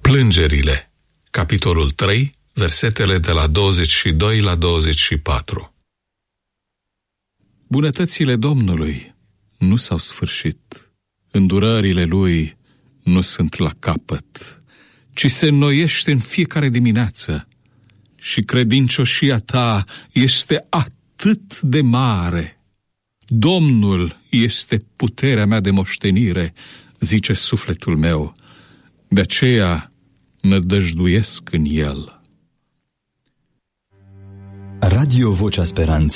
Plângerile, capitolul 3, versetele de la 22 la 24. Bunătățile Domnului nu s-au sfârșit, îndurările Lui nu sunt la capăt, ci se înnoiește în fiecare dimineață și credincioșia ta este atât de mare. Domnul este puterea mea de moștenire, zice sufletul meu, de aceea nădăjduiesc în El. Radio Vocea Speranței.